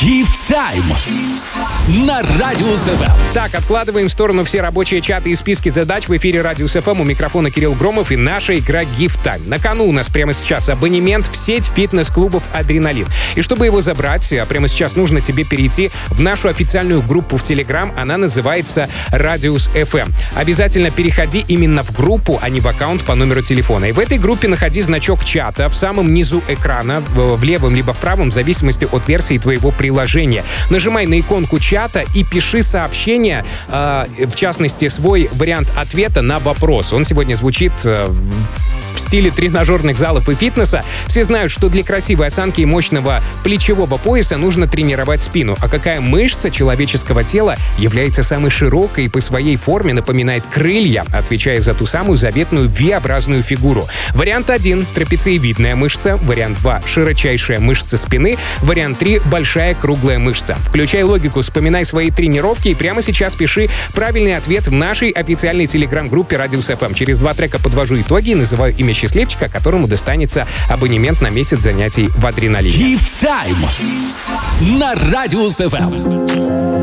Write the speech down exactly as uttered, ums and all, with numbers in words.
Gift Time на Радиус эф эм. Так, откладываем в сторону все рабочие чаты и списки задач. В эфире Радиус эф эм, у микрофона Кирилл Громов и наша игра Gift Time. На кону у нас прямо сейчас абонемент в сеть фитнес-клубов «Адреналин». И чтобы его забрать, прямо сейчас нужно тебе перейти в нашу официальную группу в Telegram. Она называется Радиус эф эм. Обязательно переходи именно в группу, а не в аккаунт по номеру телефона. И в этой группе находи значок чата в самом низу экрана, в левом либо в правом, в зависимости от версии твоего приложения. Нажимай на иконку чата и пиши сообщение, э, в частности, свой вариант ответа на вопрос. Он сегодня звучит э, в стиле тренажерных залов и фитнеса. Все знают, что для красивой осанки и мощного плечевого пояса нужно тренировать спину. А какая мышца человеческого тела является самой широкой и по своей форме напоминает крылья, отвечая за ту самую заветную V-образную фигуру? Вариант один — трапециевидная мышца. Вариант два — широчайшая мышца спины. Вариант три — большая круглая мышца. Включай логику, вспоминай свои тренировки и прямо сейчас пиши правильный ответ в нашей официальной телеграм-группе Радиус эф эм. Через два трека подвожу итоги и называю имя счастливчика, которому достанется абонемент на месяц занятий в «Адреналине». Gift Time на Радиус эф эм.